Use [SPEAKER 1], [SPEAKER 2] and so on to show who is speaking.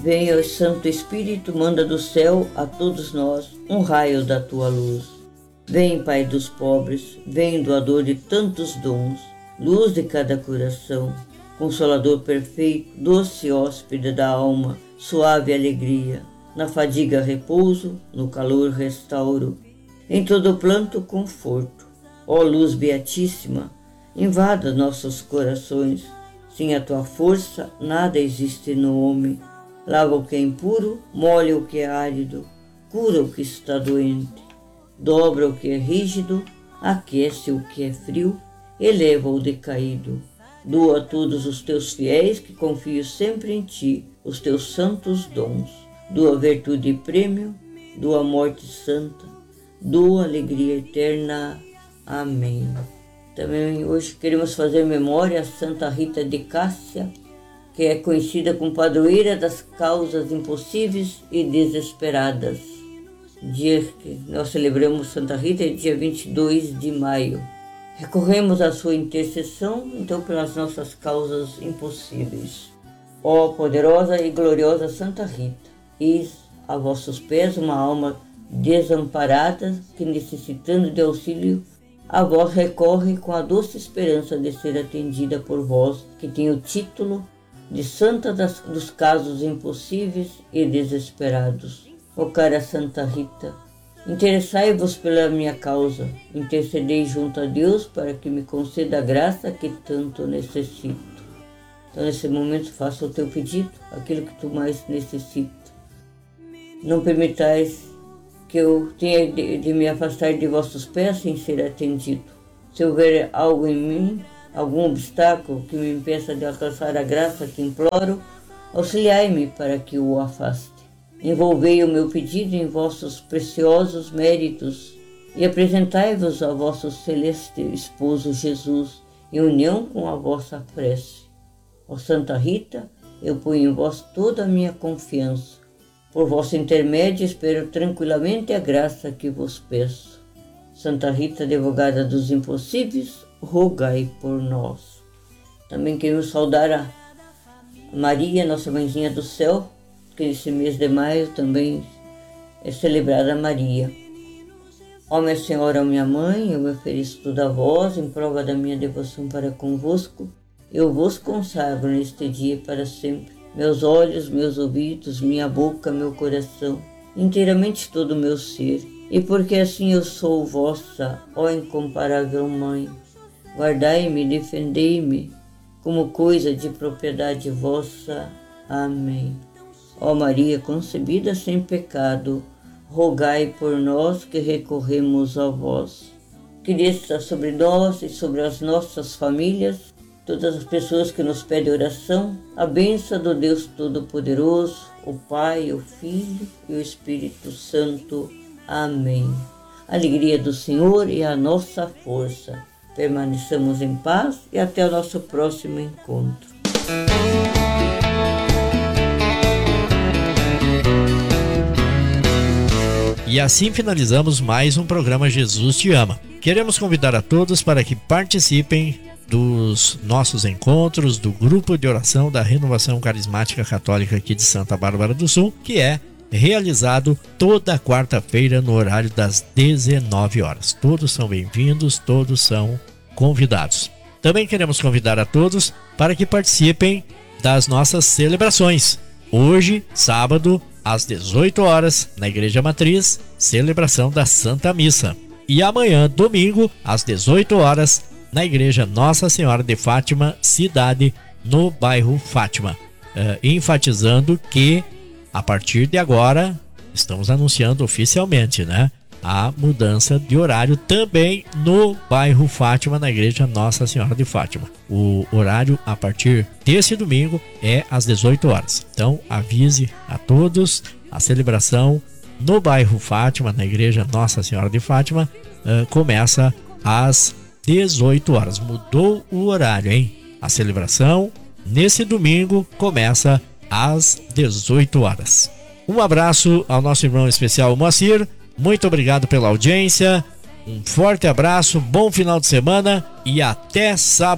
[SPEAKER 1] Venha, Santo Espírito, manda do céu a todos nós um raio da tua luz. Vem, Pai dos pobres, vem, doador de tantos dons, luz de cada coração, Consolador perfeito, doce hóspede da alma, suave alegria, na fadiga repouso, no calor restauro, em todo planto conforto. Ó luz beatíssima, invada nossos corações, sem a tua força nada existe no homem. Lava o que é impuro, molha o que é árido, cura o que está doente, dobra o que é rígido, aquece o que é frio, eleva o decaído. Doa a todos os teus fiéis que confiam sempre em ti os teus santos dons. Doa virtude e prêmio, doa morte santa, doa alegria eterna. Amém. Também hoje queremos fazer memória a Santa Rita de Cássia, que é conhecida como padroeira das causas impossíveis e desesperadas. Dia que nós celebramos Santa Rita é dia 22 de maio. Recorremos à sua intercessão, então, pelas nossas causas impossíveis. Ó poderosa e gloriosa Santa Rita, eis a vossos pés uma alma desamparada que, necessitando de auxílio, a vós recorre com a doce esperança de ser atendida por vós, que tem o título de Santa dos casos impossíveis e desesperados. Ó cara Santa Rita, interessai-vos pela minha causa, intercedei junto a Deus para que me conceda a graça que tanto necessito. Então, nesse momento, faça o teu pedido, aquilo que tu mais necessita. Não permitais que eu tenha de me afastar de vossos pés sem ser atendido. Se houver algo em mim, algum obstáculo que me impeça de alcançar a graça que imploro, auxiliai-me para que o afaste. Envolvei o meu pedido em vossos preciosos méritos e apresentai-vos ao vosso celeste esposo Jesus, em união com a vossa prece. Ó Santa Rita, eu ponho em vós toda a minha confiança. Por vosso intermédio espero tranquilamente a graça que vos peço. Santa Rita, advogada dos impossíveis, rogai por nós. Também queremos saudar a Maria, nossa mãezinha do céu, que esse mês de maio também é celebrada a Maria. Ó minha Senhora, ó minha Mãe, eu me ofereço toda a vós, em prova da minha devoção para convosco, eu vos consagro neste dia para sempre, meus olhos, meus ouvidos, minha boca, meu coração, inteiramente todo o meu ser, e porque assim eu sou vossa, ó incomparável Mãe, guardai-me, defendei-me, como coisa de propriedade vossa. Amém. Ó Maria concebida sem pecado, rogai por nós que recorremos a vós. Que desça sobre nós e sobre as nossas famílias, todas as pessoas que nos pedem oração, a bênção do Deus Todo-Poderoso, o Pai, o Filho e o Espírito Santo. Amém. A alegria do Senhor é a nossa força. Permaneçamos em paz e até o nosso próximo encontro.
[SPEAKER 2] E assim finalizamos mais um programa Jesus Te Ama. Queremos convidar a todos para que participem dos nossos encontros do grupo de oração da Renovação Carismática Católica aqui de Santa Bárbara do Sul, que é realizado toda quarta-feira no horário das 19 horas. Todos são bem-vindos, todos são convidados. Também queremos convidar a todos para que participem das nossas celebrações. Hoje, sábado, às 18 horas, na Igreja Matriz, celebração da Santa Missa. E amanhã, domingo, às 18 horas, na Igreja Nossa Senhora de Fátima, cidade, no bairro Fátima. Enfatizando que, a partir de agora, estamos anunciando oficialmente, né? A mudança de horário também no bairro Fátima, na Igreja Nossa Senhora de Fátima. O horário a partir desse domingo é às 18 horas. Então avise a todos, a celebração no bairro Fátima, na Igreja Nossa Senhora de Fátima, começa às 18 horas. Mudou o horário, hein? A celebração nesse domingo começa às 18 horas. Um abraço ao nosso irmão especial Moacir. Muito obrigado pela audiência, um forte abraço, bom final de semana e até sábado.